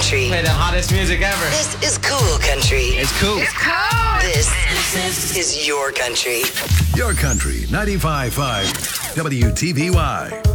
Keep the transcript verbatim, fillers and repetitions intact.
country. Play the hottest music ever. This is cool country. It's cool. It's cold. This is your country. Your Country ninety-five point five W T V Y.